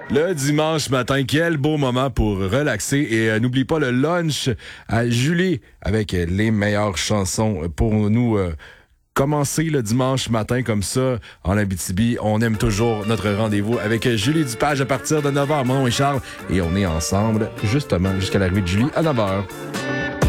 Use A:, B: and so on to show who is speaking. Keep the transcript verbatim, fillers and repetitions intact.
A: Le dimanche matin, quel beau moment pour relaxer. Et euh, n'oublie pas le lunch à Julie avec les meilleures chansons pour nous euh, commencer le dimanche matin comme ça en Abitibi. On aime toujours notre rendez-vous avec Julie Dupage à partir de neuf heures. Mon nom est Charles et on est ensemble justement jusqu'à l'arrivée de Julie à neuf heures.